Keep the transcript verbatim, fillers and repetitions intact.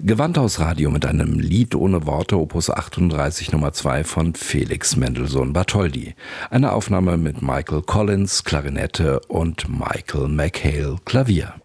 Gewandhausradio mit einem Lied ohne Worte, Opus achtunddreißig Nummer zwei von Felix Mendelssohn Bartholdy. Eine Aufnahme mit Michael Collins, Klarinette und Michael McHale, Klavier.